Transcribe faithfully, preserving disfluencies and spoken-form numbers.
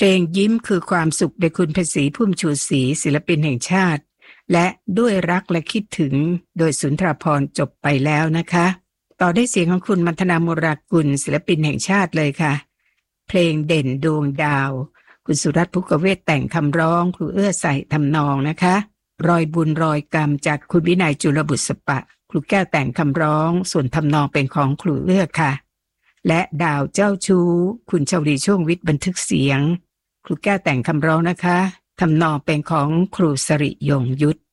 ลงยิ้มคือความสุขโดยคุณภาษีพุ่มชูศรีศิลปินแห่งชาติและด้วยรักและคิดถึงโดยสุนทรภรณ์จบไปแล้วนะคะต่อได้เสียงของคุณมัทนามุรากุลศิลปินแห่งชาติเลยค่ะเพลงเด่นดวงดาวคุณสุรัตน์ ภุกเวศแต่งคำร้องครูเอื้อใส่ทำนองนะคะรอยบุญรอยกรรมจากคุณวินัยจุลบุษปะครูแก้วแต่งคำร้องส่วนทำนองเป็นของครูเอื้อค่ะและดาวเจ้าชู้คุณชวลีช่วงวิทย์บันทึกเสียงครูแก้วแต่งคำร้องนะคะทำนองเป็นของครูสริยงยุทธ